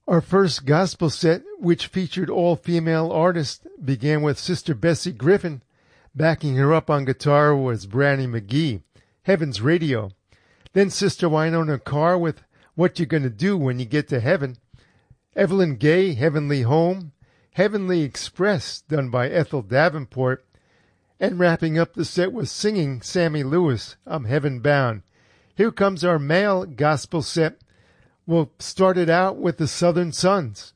Our first gospel set, which featured all female artists, began with Sister Bessie Griffin. Backing her up on guitar was Brownie McGee, Heaven's Radio. Then Sister Winona Carr with What You Gonna Do When You Get to Heaven. Evelyn Gay, Heavenly Home. Heavenly Express, done by Ethel Davenport. And wrapping up the set was singing Sammy Lewis, I'm Heaven Bound. Here comes our male gospel set. We'll start it out with the Southern Sons.